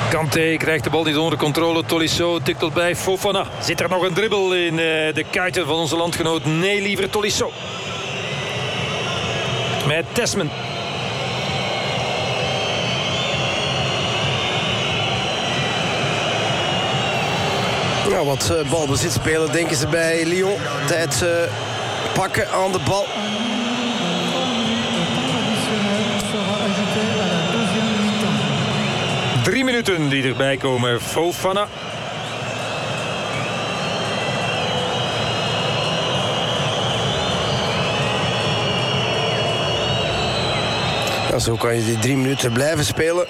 Kanté krijgt de bal niet onder controle. Tolisso tikt bij Fofana. Zit er nog een dribbel in de kuiten van onze landgenoot? Nee, liever Tolisso. Met Tesman. Ja, wat balbezit spelen denken ze bij Lyon. Tijd pakken aan de bal. Drie minuten die erbij komen. Fofana. Ja, zo kan je die 3 minuten blijven spelen.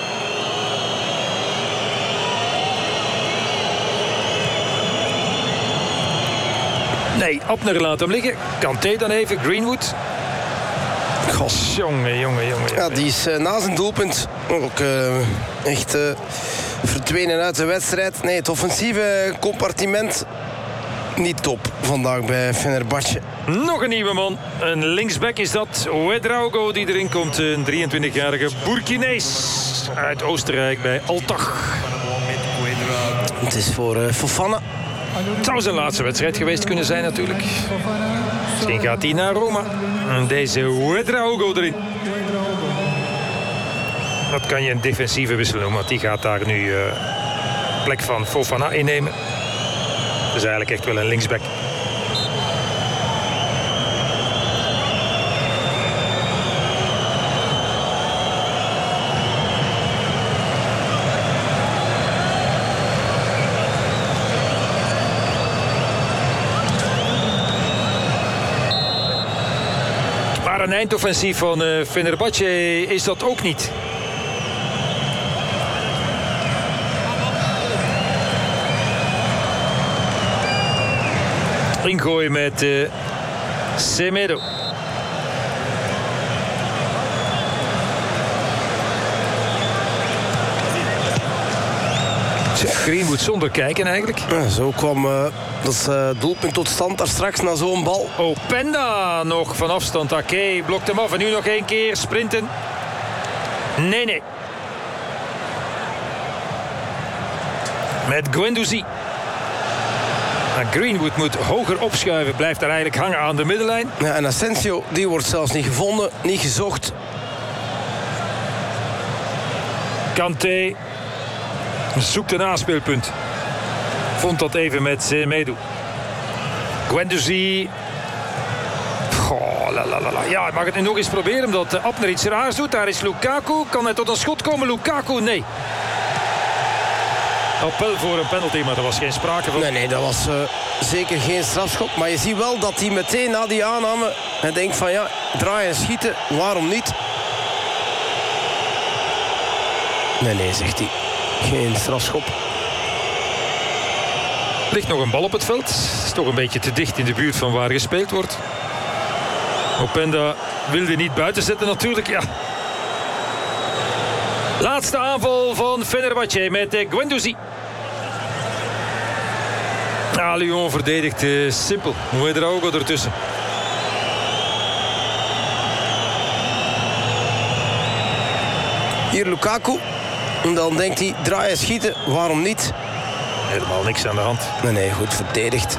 Nee, Abner laat hem liggen. Kanté dan even. Greenwood. God, jongen. Ja, die is na zijn doelpunt ook echt verdwenen uit de wedstrijd. Nee, het offensieve compartiment niet top vandaag bij Fenerbahce. Nog een nieuwe man. Een linksback is dat. Ouedraogo die erin komt. Een 23-jarige Burkinees uit Oostenrijk bij Altach. Het is voor Fofana. Het zou zijn laatste wedstrijd geweest kunnen zijn natuurlijk. Misschien gaat hij naar Roma. En deze Ouedraogo erin. Dat kan je een defensieve wissel noemen. Want die gaat daar nu plek van Fofana innemen. Dat is eigenlijk echt wel een linksback. Maar een eindoffensief van Fenerbahce is dat ook niet. Ingooi met Semedo. Greenwood zonder kijken eigenlijk. Ja, zo kwam dat doelpunt tot stand daar straks na zo'n bal. Openda nog van afstand. Ake blokt hem af en nu nog één keer sprinten. Nee. Met Guendouzi. Greenwood moet hoger opschuiven. Blijft daar eigenlijk hangen aan de middenlijn. Ja, en Asensio, die wordt zelfs niet gevonden, niet gezocht. Kanté zoekt een aanspeelpunt. Vond dat even met Semedo. Guendouzi. Ja, hij mag het nu nog eens proberen omdat Abner iets raars doet. Daar is Lukaku. Kan hij tot een schot komen? Lukaku, nee. Appel voor een penalty, maar er was geen sprake van. Nee, dat was zeker geen strafschop. Maar je ziet wel dat hij meteen na die aanname en denkt van ja, draaien en schieten, waarom niet? Nee, zegt hij. Geen strafschop. Er ligt nog een bal op het veld. Het is toch een beetje te dicht in de buurt van waar gespeeld wordt. Openda wilde niet buiten zetten natuurlijk, ja. Laatste aanval van Fenerbahce met Guendouzi. Lyon verdedigt simpel. Ouedraogo ertussen. Hier Lukaku. En dan denkt hij, draaien, schieten, waarom niet? Helemaal niks aan de hand. Nee, goed verdedigd.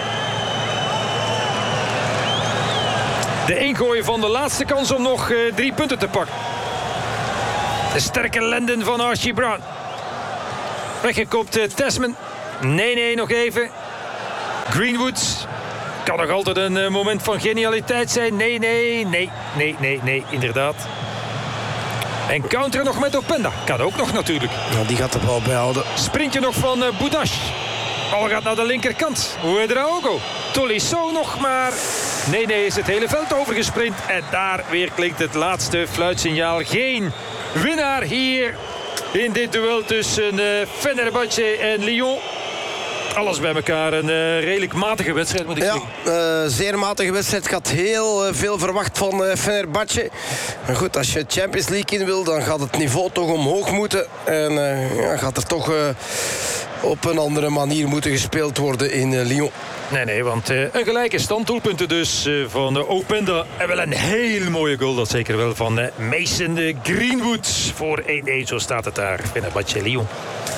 De ingooi van de laatste kans om nog 3 punten te pakken. De sterke lenden van Archie Brown. Weggekopt Tesman. Nee, nog even. Greenwood. Kan nog altijd een moment van genialiteit zijn. Nee, inderdaad. En counteren nog met Openda. Kan ook nog natuurlijk. Nou, die gaat de bal bijhouden. Sprintje nog van Boudash. Bal gaat naar de linkerkant. Ouedraogo. Tolisso nog, maar... Nee, is het hele veld overgesprint. En daar weer klinkt het laatste fluitsignaal. Geen winnaar hier in dit duel tussen Fenerbahce en Lyon. Alles bij elkaar een redelijk matige wedstrijd, moet ik zeggen. Zeer matige wedstrijd. Ik had heel veel verwacht van Fenerbahce. Maar goed, als je Champions League in wil, dan gaat het niveau toch omhoog moeten. En gaat er toch op een andere manier moeten gespeeld worden in Lyon. Nee, want een gelijke stand, doelpunten dus van Openda. En wel een heel mooie goal, dat zeker wel, van Mason Greenwood. Voor 1-1, zo staat het daar. Fenerbahçe Lyon.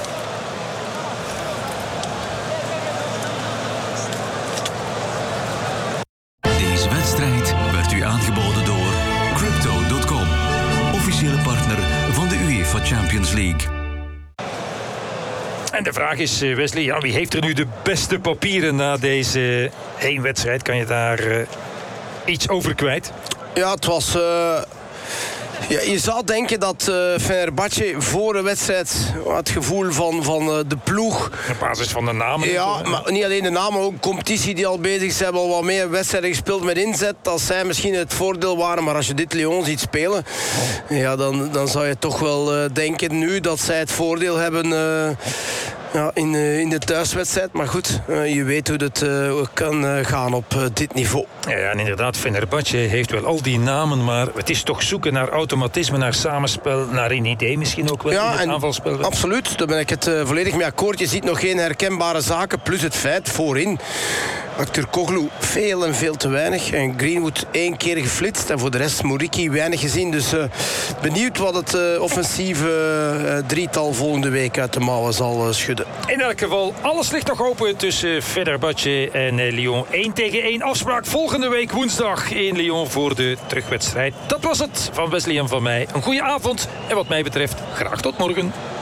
Deze wedstrijd werd u aangeboden door Crypto.com, officiële partner van de UEFA Champions League. En de vraag is, Wesley, ja, wie heeft er nu de beste papieren na deze heenwedstrijd? Kan je daar iets over kwijt? Ja, het was... Ja, je zou denken dat Fenerbahçe voor de wedstrijd het gevoel van de ploeg... Op basis van de namen? Ja, maar niet alleen de namen, ook competitie die al bezig is. Ze hebben al wat meer wedstrijden gespeeld met inzet. Dat zij misschien het voordeel waren. Maar als je dit Lyon ziet spelen, ja, dan zou je toch wel denken nu dat zij het voordeel hebben... Ja, in de thuiswedstrijd. Maar goed, je weet hoe het kan gaan op dit niveau. Ja, en inderdaad, Fenerbahçe heeft wel al die namen, maar het is toch zoeken naar automatisme, naar samenspel, naar een idee misschien ook wel in het aanvalspel. Absoluut, daar ben ik het volledig mee akkoord. Je ziet nog geen herkenbare zaken, plus het feit voorin. Aktürkoğlu veel en veel te weinig. En Greenwood 1 keer geflitst. En voor de rest Muriqi weinig gezien. Dus benieuwd wat het offensieve drietal volgende week uit de mouwen zal schudden. In elk geval, alles ligt nog open tussen Fenerbahçe en Lyon. 1-1 afspraak volgende week woensdag in Lyon voor de terugwedstrijd. Dat was het van Wesley en van mij. Een goede avond en wat mij betreft graag tot morgen.